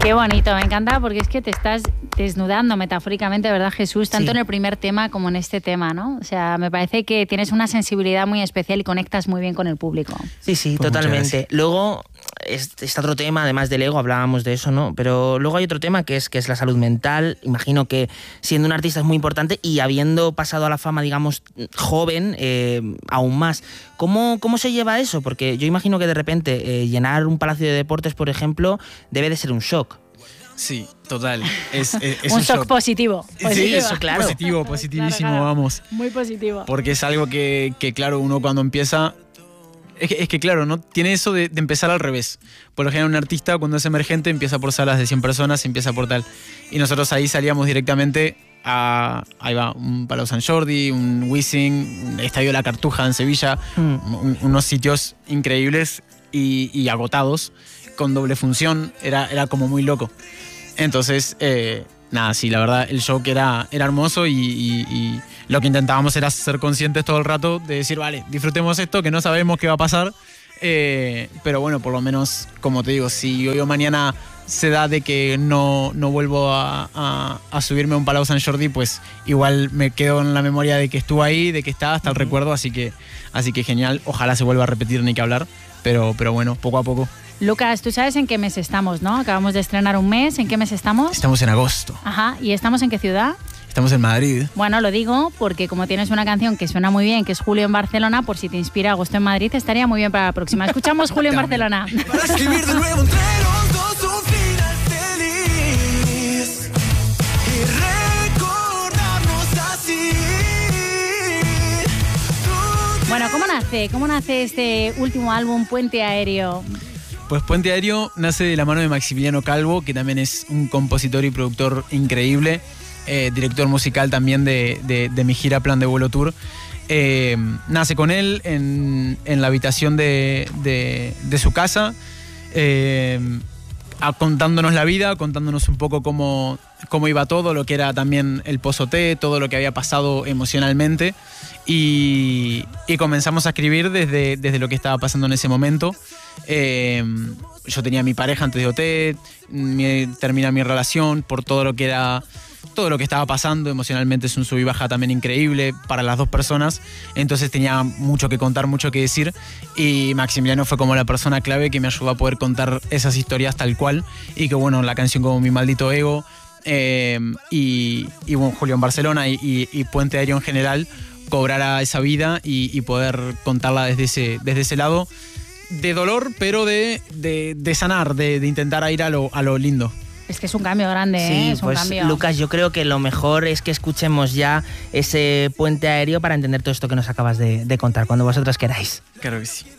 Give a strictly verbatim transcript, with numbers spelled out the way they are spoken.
Qué bonito, me encanta porque es que te estás desnudando metafóricamente, ¿verdad, Jesús? Tanto sí. en el primer tema como en este tema, ¿no? O sea, me parece que tienes una sensibilidad muy especial y conectas muy bien con el público. Sí, sí, Pues totalmente. Luego está otro tema, además del ego, hablábamos de eso, ¿no? Pero luego hay otro tema que es, que es la salud mental. Imagino que siendo un artista es muy importante y habiendo pasado a la fama, digamos, joven, eh, aún más. ¿Cómo, ¿Cómo se lleva eso? Porque yo imagino que de repente eh, llenar un palacio de deportes, por ejemplo, debe de ser un shock. Sí, total. Es, es, es un, un shock, shock positivo. positivo. Sí, eso, claro. Positivo, positivísimo, claro, claro. Vamos. Muy positivo. Porque es algo que, que claro, uno cuando empieza... Es que, es que claro, ¿no? Tiene eso de, de empezar al revés. Por lo general un artista cuando es emergente empieza por salas de cien personas, empieza por tal. Y nosotros ahí salíamos directamente a... Ahí va, un Palau Sant Jordi, un Wisin, un Estadio La Cartuja en Sevilla, mm. un, unos sitios increíbles y, y agotados, con doble función, era, era como muy loco. Entonces, eh, nada, sí, la verdad el show era, era hermoso y, y, y lo que intentábamos era ser conscientes todo el rato de decir, vale, disfrutemos esto, que no sabemos qué va a pasar, eh, pero bueno, por lo menos, como te digo, si hoy o mañana se da de que no, no vuelvo a, a, a subirme a un Palau Sant Jordi, pues igual me quedo en la memoria de que estuvo ahí, de que está, hasta el uh-huh. recuerdo, así que, así que genial, ojalá se vuelva a repetir, ni que hablar, pero, pero bueno, poco a poco. Lucas, tú sabes en qué mes estamos, ¿no? Acabamos de estrenar un mes, ¿en qué mes estamos? Estamos en agosto. Ajá, ¿y estamos en qué ciudad? Estamos en Madrid. Bueno, lo digo porque como tienes una canción que suena muy bien, que es Julio en Barcelona, por si te inspira Agosto en Madrid, estaría muy bien para la próxima. Escuchamos Julio en Barcelona. Para escribir de nuevo entre los dos un final feliz y recordarnos así. Bueno, ¿cómo nace? ¿Cómo nace este último álbum, Puente Aéreo? Pues Puente Aéreo nace de la mano de Maximiliano Calvo, que también es un compositor y productor increíble. Eh, director musical también de, de, de mi gira Plan de Vuelo Tour. Eh, nace con él en, en la habitación de, de, de su casa, eh, a, contándonos la vida, contándonos un poco cómo, cómo iba todo, lo que era también el pozoté, todo lo que había pasado emocionalmente. Y, y comenzamos a escribir desde, desde lo que estaba pasando en ese momento. Eh, yo tenía a mi pareja antes de O T, mi, termina mi relación por todo lo que era... todo lo que estaba pasando emocionalmente. Es un sub y baja también increíble para las dos personas, entonces tenía mucho que contar, mucho que decir, y Maximiliano fue como la persona clave que me ayudó a poder contar esas historias tal cual, y que bueno, la canción como Mi Maldito Ego eh, y, y bueno, Julio en Barcelona y, y, y Puente Aéreo en general cobrara esa vida y, y poder contarla desde ese, desde ese lado de dolor, pero de, de, de sanar, de, de intentar ir a lo, a lo lindo. Es que es un cambio grande, sí, ¿eh? Es pues, un cambio. Lucas, yo creo que lo mejor es que escuchemos ya ese Puente Aéreo para entender todo esto que nos acabas de, de contar, cuando vosotras queráis. Claro que sí.